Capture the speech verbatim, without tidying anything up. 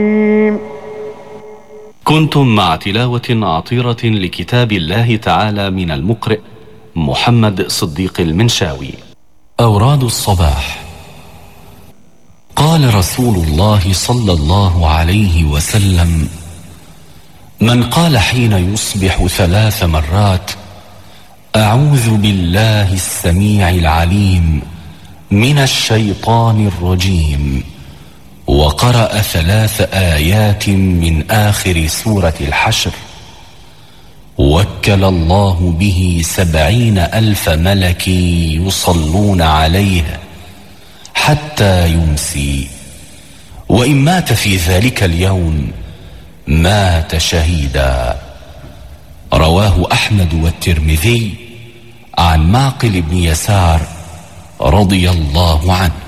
كنتم مع تلاوة عطيرة لكتاب الله تعالى من المقرئ محمد صديق المنشاوي. أوراد الصباح. قال رسول الله صلى الله عليه وسلم: من قال حين يصبح ثلاث مرات: أعوذ بالله السميع العليم من الشيطان الرجيم، وقرأ ثلاث آيات من آخر سورة الحشر، وكل الله به سبعين ألف ملك يصلون عليه حتى يمسي، وإن مات في ذلك اليوم مات شهيدا. رواه أحمد والترمذي عن معقل بن يسار رضي الله عنه.